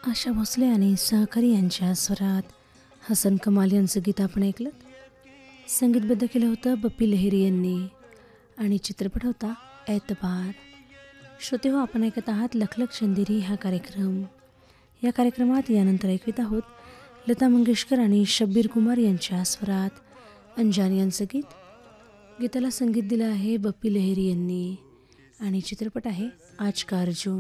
आशा भोसले आणि सहकारी यांच्या स्वरात हसन कमाल यांचं गीत आपण ऐकलं. संगीतबद्ध केलं होतं बप्पी लहिरी यांनी आणि चित्रपट होता एतबार. श्रोते हो, आपण ऐकत आहात लखलख चंदेरी हा कार्यक्रम. या कार्यक्रमात यानंतर ऐकवित आहोत लता मंगेशकर आणि शब्बीर कुमार यांच्या स्वरात अंजान यांचं गीत. गीताला संगीत दिलं आहे बप्पी लहिरी यांनी आणि चित्रपट आहे आज का अर्जुन.